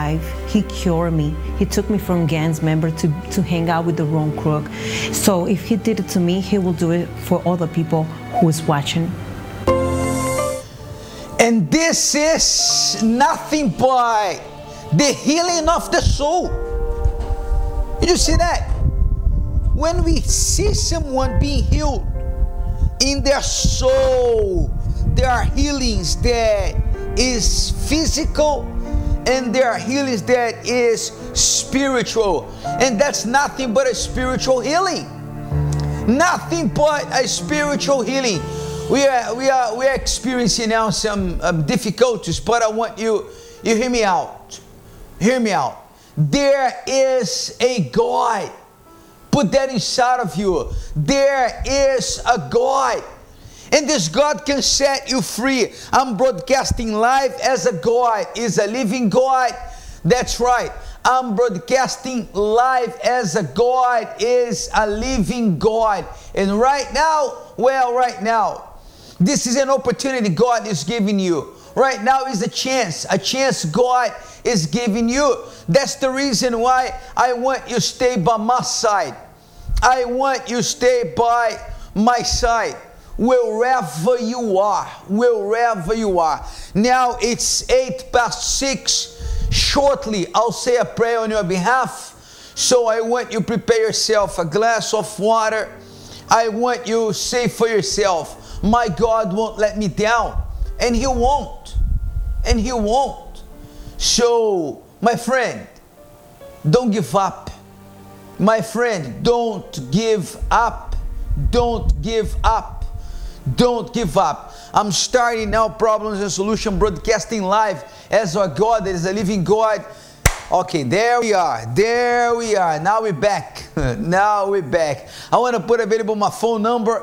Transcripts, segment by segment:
life. He cured me. He took me from gangs member to hang out with the wrong crook. So if he did it to me, he will do it for other people who is watching. And this is nothing but the healing of the soul. Did you see that? When we see someone being healed in their soul, there are healings that is physical and there are healings that is spiritual. And that's nothing but a spiritual healing. Nothing but a spiritual healing. We are experiencing now some difficulties, but I want you hear me out. Hear me out. There is a God. Put that inside of you. There is a God. And this God can set you free. I'm broadcasting live as a God is a living God. That's right. I'm broadcasting live as a God is a living God. And right now, this is an opportunity God is giving you. Right now is a chance God is giving you. That's the reason why I want you to stay by my side. I want you to stay by my side. Wherever you are. Now it's 6:08. Shortly, I'll say a prayer on your behalf. So I want you to prepare yourself a glass of water. I want you to say for yourself, my God won't let me down. And He won't. So, my friend, don't give up. My friend, don't give up. Don't give up. Don't give up. I'm starting now Problems and Solution broadcasting live as our God that is a living God. Okay, there we are. Now we're back. I want to put available my phone number,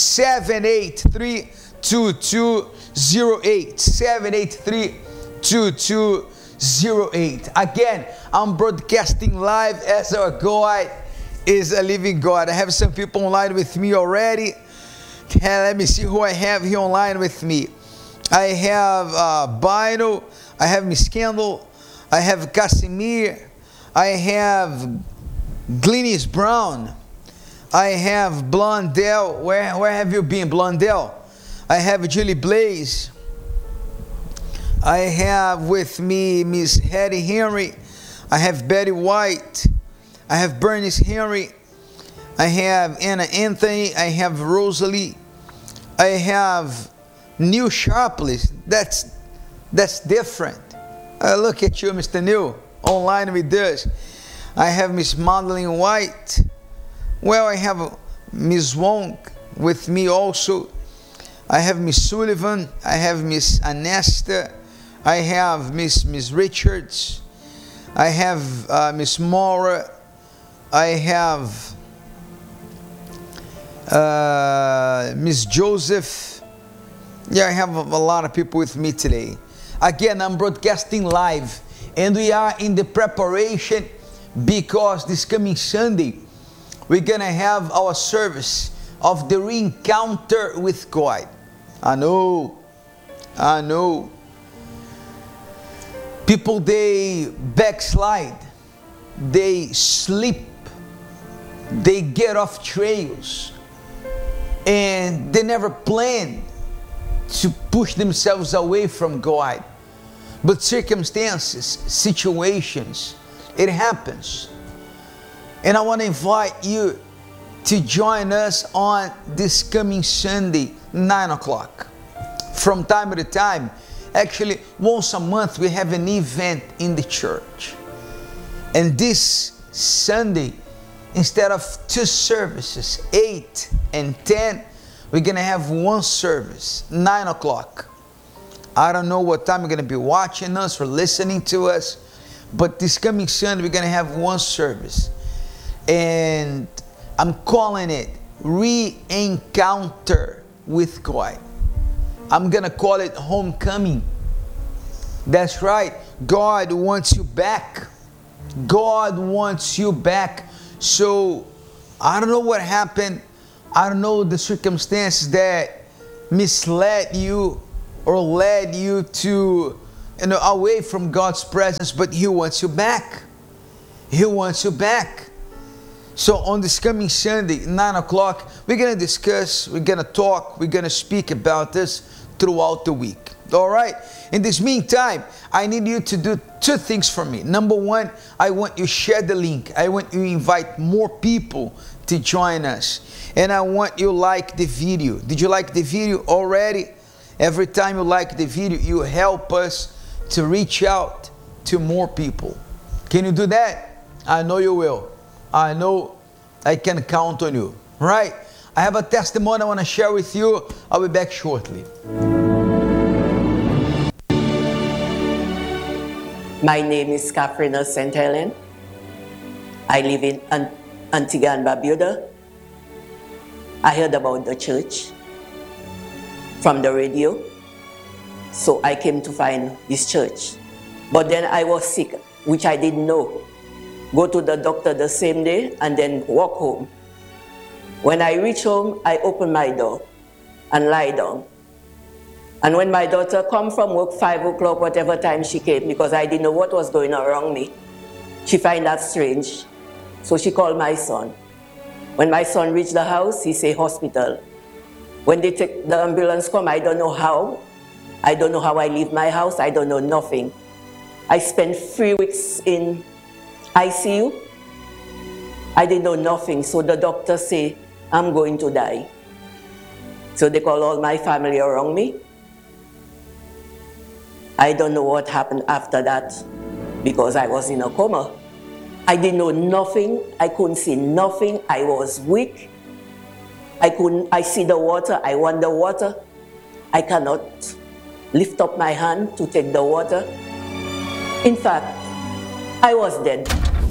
783-2208. 783-2208. Again, I'm broadcasting live as our God is a living God. I have some people online with me already. Let me see who I have here online with me. I have Bino. I have Miss Kendall. I have Casimir. I have Glynis Brown. I have Blondell. Where have you been, Blondell? I have Julie Blaze. I have with me Miss Hattie Henry. I have Betty White. I have Bernice Henry. I have Anna Anthony. I have Rosalie. I have Neil Sharpley. That's different. Look at you, Mr. Neil, online with us. I have Miss Madeline White. Well, I have Miss Wong with me also. I have Miss Sullivan. I have Miss Anesta. I have Miss Richards. I have Miss Mora. I have Miss Joseph. Yeah, I have a lot of people with me today. Again, I'm broadcasting live, and we are in the preparation because this coming Sunday, we're going to have our service of the re-encounter with God. I know. People, they backslide, they sleep, they get off trails, and they never plan to push themselves away from God. But circumstances, situations, it happens. And I want to invite you to join us on this coming Sunday, 9 o'clock. From time to time, actually once a month, we have an event in the church. And this Sunday, instead of 2 services, 8 and 10, we're going to have 1 service, 9 o'clock. I don't know what time you're going to be watching us or listening to us, but this coming Sunday, we're going to have 1 service. And I'm calling it Re-Encounter with God. I'm going to call it Homecoming. That's right. God wants you back. God wants you back. So, I don't know what happened. I don't know the circumstances that misled you or led you to away from God's presence, but He wants you back. He wants you back. So on this coming Sunday, 9 o'clock, we're going to discuss, we're going to talk, we're going to speak about this throughout the week. All right? In this meantime, I need you to do two things for me. Number one, I want you to share the link. I want you to invite more people to join us. And I want you to like the video. Did you like the video already? Every time you like the video, you help us to reach out to more people. Can you do that? I know you will. I know I can count on you. Right? I have a testimony I want to share with you. I'll be back shortly. My name is Catherine St. Helen. I live in Antigua and Barbuda. I heard about the church from the radio, so I came to find this church. But then I was sick, which I didn't know. Go to the doctor the same day and then walk home. When I reach home, I open my door and lie down. And when my daughter come from work, 5 o'clock, whatever time she came, because I didn't know what was going on around me, she find that strange. So she called my son. When my son reached the house, he say hospital. When they take the ambulance come, I don't know how. I don't know how I leave my house. I don't know nothing. I spent 3 weeks in ICU. I didn't know nothing. So the doctor say, I'm going to die. So they call all my family around me. I don't know what happened after that because I was in a coma. I didn't know nothing. I couldn't see nothing. I was weak. I see the water. I want the water. I cannot lift up my hand to take the water. In fact, I was dead.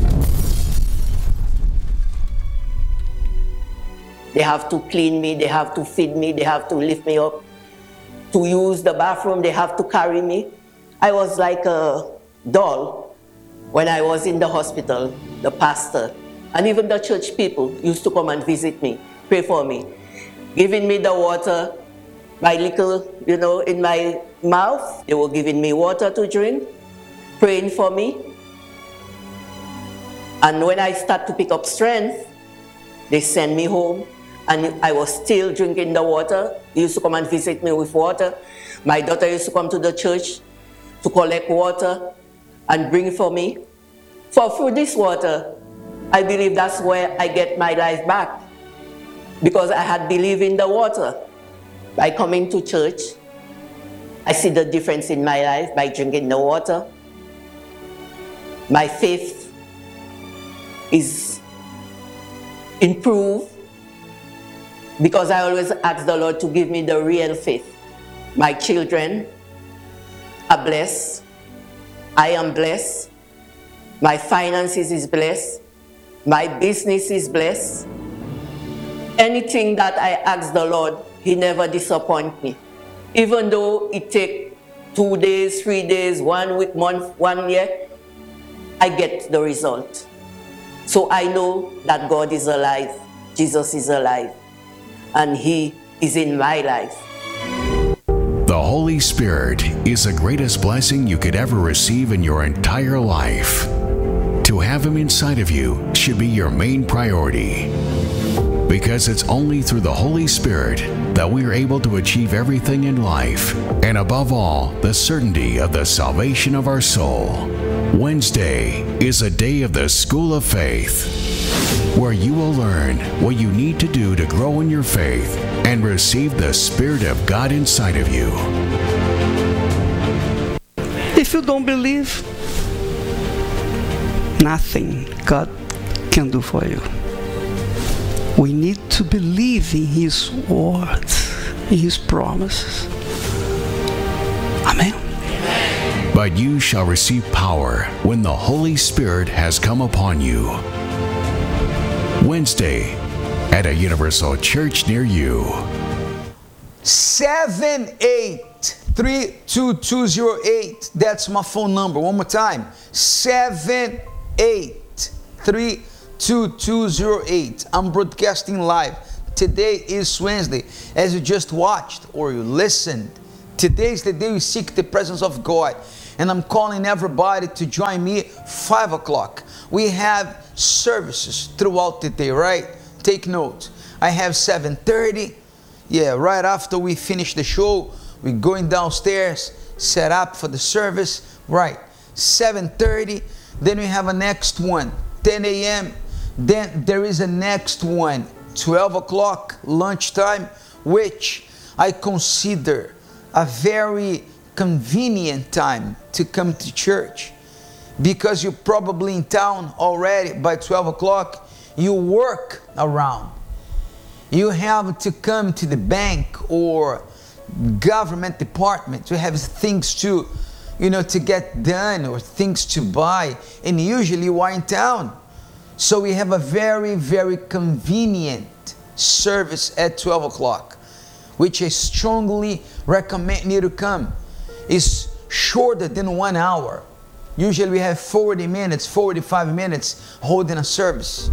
They have to clean me. They have to feed me. They have to lift me up. To use the bathroom, they have to carry me. I was like a doll when I was in the hospital. The pastor and even the church people used to come and visit me, pray for me, giving me the water, my little, in my mouth. They were giving me water to drink, praying for me. And when I start to pick up strength, they send me home. And I was still drinking the water. They used to come and visit me with water. My daughter used to come to the church to collect water and bring for me. So through this water, I believe that's where I get my life back. Because I had believed in the water. By coming to church, I see the difference in my life by drinking the water. My faith is improved. Because I always ask the Lord to give me the real faith. My children are blessed. I am blessed. My finances is blessed. My business is blessed. Anything that I ask the Lord, He never disappoints me. Even though it takes 2 days, 3 days, 1 week, month, 1 year, I get the result. So I know that God is alive. Jesus is alive. And He is in my life. The Holy Spirit is the greatest blessing you could ever receive in your entire life. To have Him inside of you should be your main priority. Because it's only through the Holy Spirit that we are able to achieve everything in life, and above all, the certainty of the salvation of our soul. Wednesday is a day of the School of Faith, where you will learn what you need to do to grow in your faith and receive the Spirit of God inside of you. If you don't believe, nothing God can do for you. We need to believe in His words, in His promises. Amen. But you shall receive power when the Holy Spirit has come upon you. Wednesday at a Universal Church near you. 783208. That's my phone number. One more time. 783208. I'm broadcasting live. Today is Wednesday. As you just watched or you listened, today is the day we seek the presence of God. And I'm calling everybody to join me 5 o'clock. We have services throughout the day, right? Take note. I have 7:30. Yeah, right after we finish the show, we're going downstairs, set up for the service. Right, 7:30. Then we have a next one, 10 a.m. Then there is a next one, 12 o'clock, lunchtime, which I consider a very convenient time to come to church, because you're probably in town already by 12 o'clock. You work around. You have to come to the bank or government department to have things to, to get done or things to buy. And usually you are in town. So we have a very, very convenient service at 12 o'clock, which I strongly recommend you to come. It's shorter than 1 hour. Usually we have 40 minutes, 45 minutes holding a service.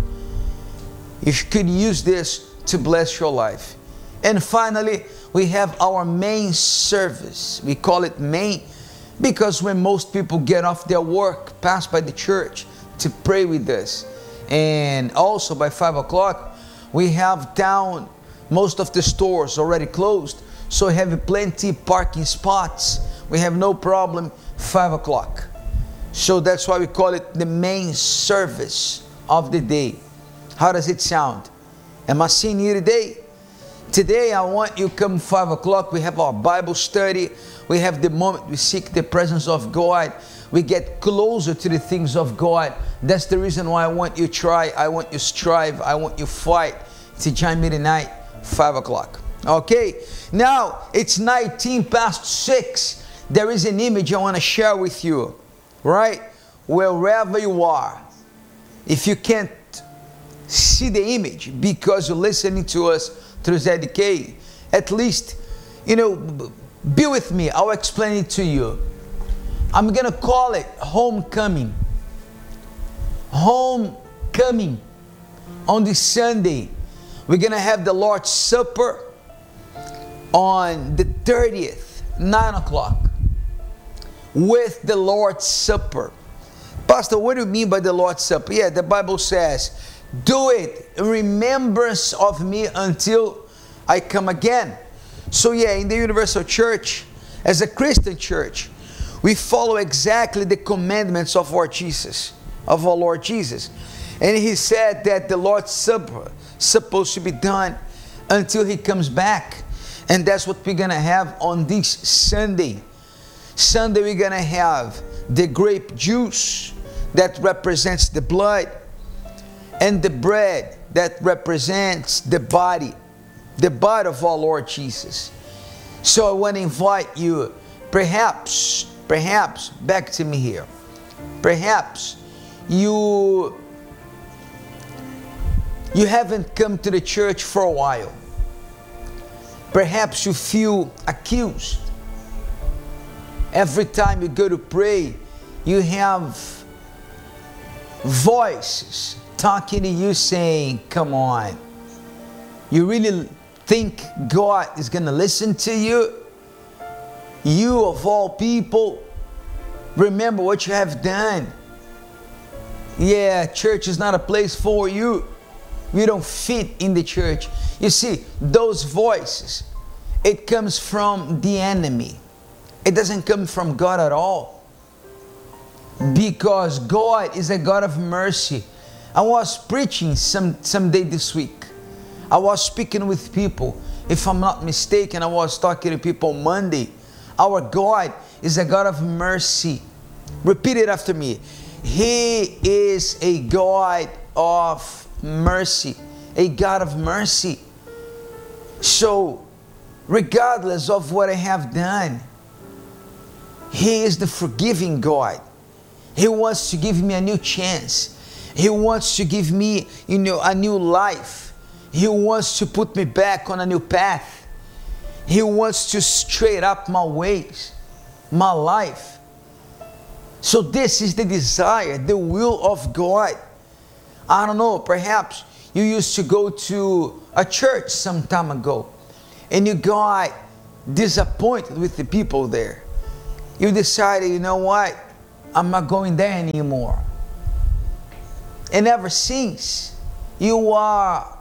You could use this to bless your life. And finally, we have our main service. We call it main because when most people get off their work, pass by the church to pray with us. And also by 5 o'clock, we have down most of the stores already closed. So we have plenty parking spots. We have no problem 5 o'clock. So that's why we call it the main service of the day. How does it sound? Am I seeing you today? Today I want you to come 5 o'clock. We have our Bible study. We have the moment we seek the presence of God. We get closer to the things of God. That's the reason why I want you to try. I want you to strive. I want you to fight to join me tonight, 5 o'clock. Okay, now it's 19 past 6. There is an image I want to share with you, right? Wherever you are, if you can't see the image because you're listening to us through ZK, at least, be with me. I'll explain it to you. I'm going to call it homecoming. Homecoming. On this Sunday, we're going to have the Lord's Supper on the 30th, 9 o'clock. With the Lord's Supper. Pastor, what do you mean by the Lord's Supper? Yeah, the Bible says, do it in remembrance of me until I come again. So yeah, in the Universal Church, as a Christian church, we follow exactly the commandments of our Lord Jesus. And He said that the Lord's Supper is supposed to be done until He comes back. And that's what we're going to have on this Sunday. Sunday we're going to have the grape juice that represents the blood, and the bread that represents the body of our Lord Jesus. So I want to invite you, perhaps, back to me here. Perhaps you haven't come to the church for a while. Perhaps you feel accused. Every time you go to pray, you have voices talking to you saying, come on, you really think God is going to listen to you? You of all people, remember what you have done. Yeah, church is not a place for you. You don't fit in the church. You see, those voices, it comes from the enemy. It doesn't come from God at all. Because God is a God of mercy. I was preaching some day this week. I was speaking with people. If I'm not mistaken, I was talking to people Monday. Our God is a God of mercy. Repeat it after me. He is a God of mercy. A God of mercy. So, regardless of what I have done, He is the forgiving God. He wants to give me a new chance. He wants to give me, a new life. He wants to put me back on a new path. He wants to straighten up my ways, my life. So this is the desire, the will of God. I don't know, perhaps you used to go to a church some time ago and you got disappointed with the people there. You decided, you know what? I'm not going there anymore. And ever since, you are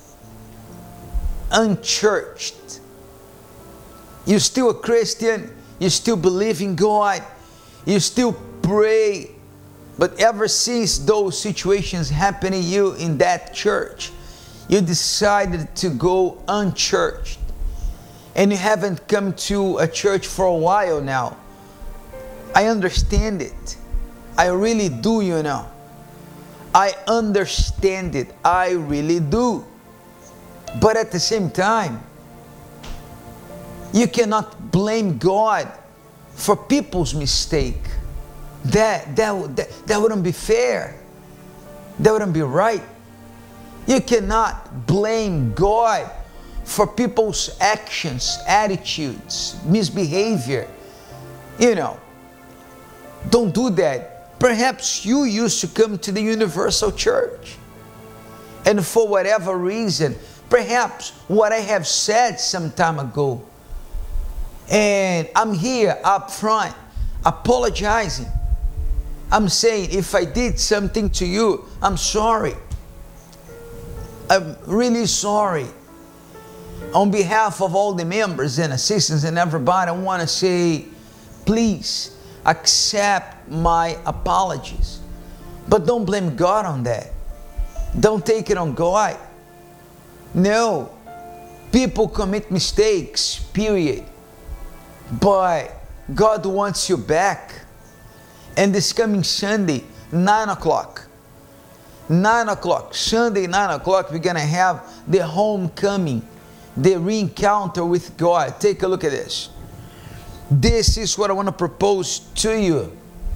unchurched. You're still a Christian. You still believe in God. You still pray. But ever since those situations happened to you in that church, you decided to go unchurched. And you haven't come to a church for a while now. I understand it. I really do, you know. I understand it. I really do. But at the same time, you cannot blame God for people's mistake. That wouldn't be fair. That wouldn't be right. You cannot blame God for people's actions, attitudes, misbehavior. You know, don't do that. Perhaps you used to come to the Universal Church, and for whatever reason, perhaps what I have said some time ago, and I'm here up front apologizing. I'm saying if I did something to you, I'm sorry. I'm really sorry. On behalf of all the members and assistants and everybody, I want to say, please accept my apologies. But don't blame God on that. Don't take it on God. No. People commit mistakes, period. But God wants you back. And this coming Sunday, 9 o'clock. 9 o'clock. Sunday, 9 o'clock, we're going to have the homecoming. The re-encounter with God. Take a look at this. This is what I want to propose to you.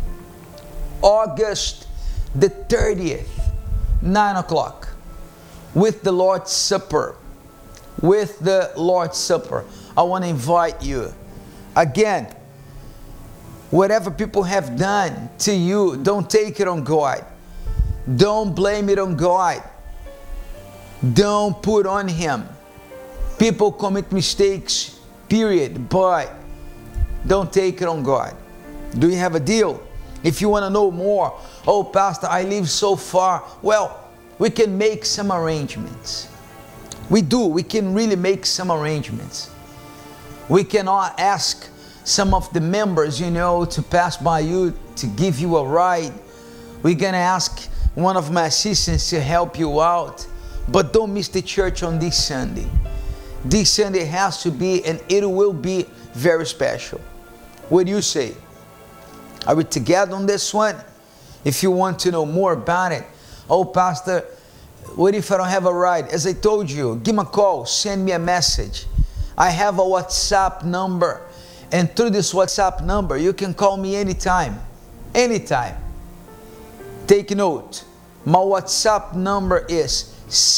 August the 30th, 9 o'clock, with the Lord's Supper. With the Lord's Supper. I want to invite you. Again, whatever people have done to you, don't take it on God. Don't blame it on God. Don't put on Him. People commit mistakes, period, but don't take it on God. Do you have a deal? If you want to know more, oh, Pastor, I live so far. Well, we can make some arrangements. We do. We can really make some arrangements. We cannot ask some of the members, you know, to pass by you, to give you a ride. We're going to ask one of my assistants to help you out. But don't miss the church on this Sunday. This Sunday has to be, and it will be very special. What do you say? Are we together on this one? If you want to know more about it, oh, Pastor, what if I don't have a ride? As I told you, give me a call, send me a message. I have a WhatsApp number, and through this WhatsApp number, you can call me anytime. Anytime. Take note. My WhatsApp number is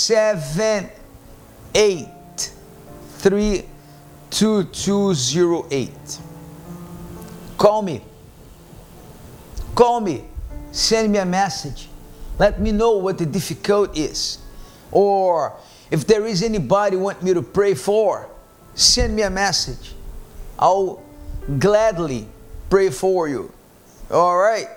7832208. Call me. Call me. Send me a message. Let me know what the difficulty is. Or if there is anybody you want me to pray for, send me a message. I'll gladly pray for you. All right?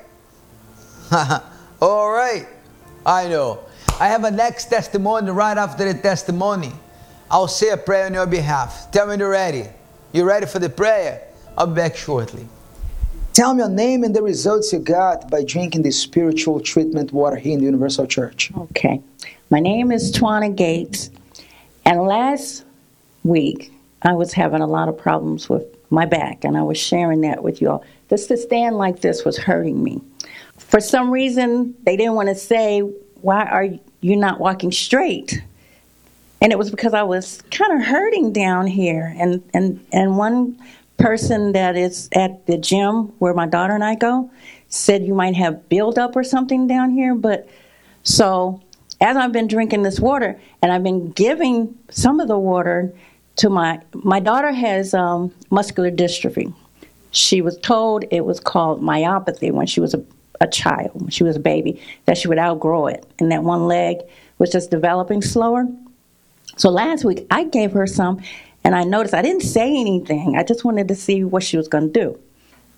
All right. I know. I have a next testimony right after the testimony. I'll say a prayer on your behalf. Tell me when you're ready. You ready for the prayer? I'll be back shortly. Tell me your name and the results you got by drinking the spiritual treatment water here in the Universal Church. Okay. My name is Twana Gates. And last week, I was having a lot of problems with my back, and I was sharing that with you all. Just to stand like this was hurting me. For some reason, they didn't want to say, why are you not walking straight? And it was because I was kind of hurting down here. And one person that is at the gym where my daughter and I go said you might have buildup or something down here. But so as I've been drinking this water, and I've been giving some of the water to my daughter has muscular dystrophy. She was told it was called myopathy when she was a child, when she was a baby, that she would outgrow it, and that one leg was just developing slower. So last week, I gave her some, and I noticed I didn't say anything. I just wanted to see what she was going to do.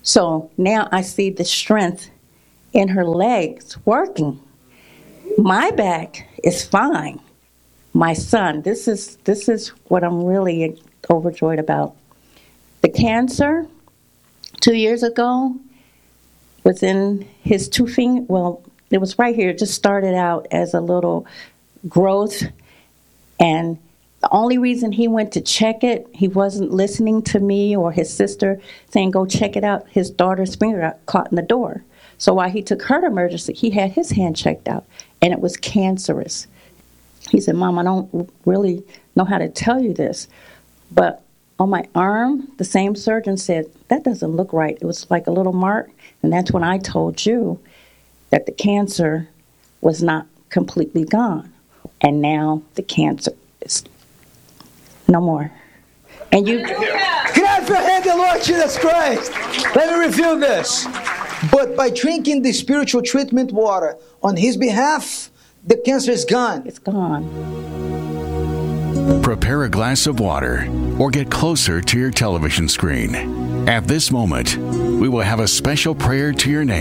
So now I see the strength in her legs working. My back is fine. My son, this is what I'm really overjoyed about. The cancer 2 years ago was in his two fingers. Well, it was right here. It just started out as a little growth, and the only reason he went to check it, he wasn't listening to me or his sister saying, go check it out. His daughter's finger got caught in the door. So while he took her to emergency, he had his hand checked out, and it was cancerous. He said, Mom, I don't really know how to tell you this, but on my arm, the same surgeon said, that doesn't look right. It was like a little mark, and that's when I told you that the cancer was not completely gone. And now the cancer is no more. And you... Clap your hand, the Lord Jesus Christ. Let me review this. But by drinking the spiritual treatment water on his behalf, the cancer is gone. It's gone. Prepare a glass of water or get closer to your television screen. At this moment, we will have a special prayer to your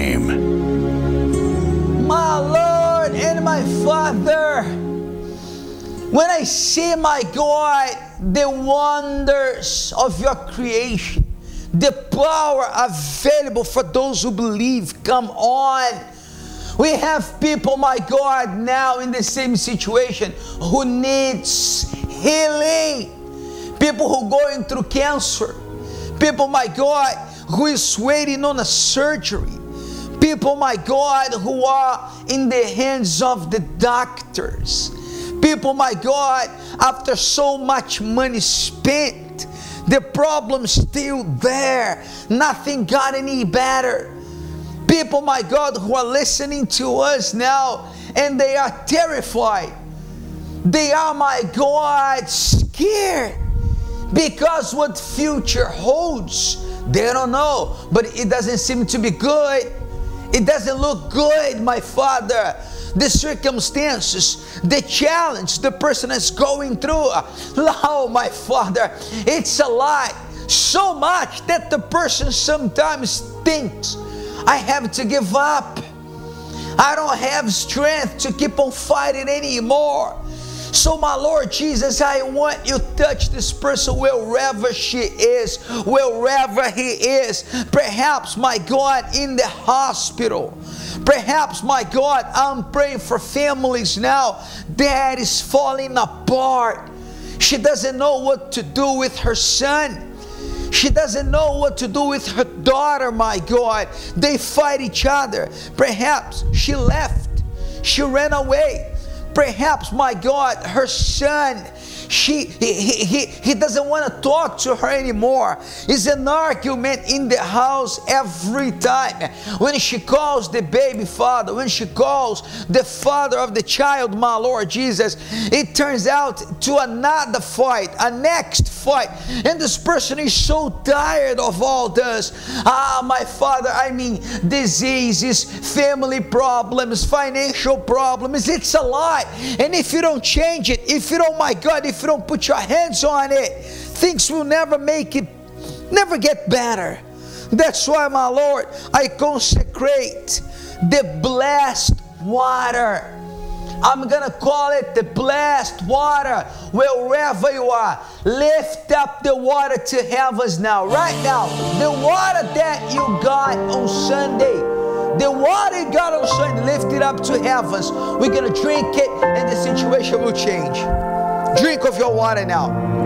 name. My Lord and my Father, when I see, my God, the wonders of your creation, the power available for those who believe, come on. We have people, my God, now in the same situation who needs healing. People who are going through cancer. People, my God, who is waiting on a surgery. People, my God, who are in the hands of the doctors. People, my God, after so much money spent, the problem's still there. Nothing got any better. People, my God, who are listening to us now, and they are terrified. They are, my God, scared. Because what future holds, they don't know. But it doesn't seem to be good. It doesn't look good, my Father. The circumstances, the challenge the person is going through. Oh, my Father, it's a lot. So much that the person sometimes thinks, I have to give up. I don't have strength to keep on fighting anymore. So, my Lord Jesus, I want you to touch this person wherever she is, wherever he is. Perhaps, my God, in the hospital. Perhaps, my God, I'm praying for families now that is falling apart. She doesn't know what to do with her son. She doesn't know what to do with her daughter, my God. They fight each other. Perhaps she left. She ran away. Perhaps, my God, her son, he doesn't want to talk to her anymore. It's an argument in the house every time. When she calls the baby father, when she calls the father of the child, my Lord Jesus, it turns out to another fight, a next fight. And this person is so tired of all this. My Father, I mean, diseases, family problems, financial problems. It's a lot. And if you don't change it, if you don't, my God, if you don't put your hands on it, things will never make it, never get better. That's why, my Lord, I consecrate the blessed water. I'm going to call it the blessed water. Wherever you are, lift up the water to heavens now, right now. The water that you got on Sunday, the water you got on Sunday, lift it up to heavens. We're going to drink it and the situation will change. Drink of your water now.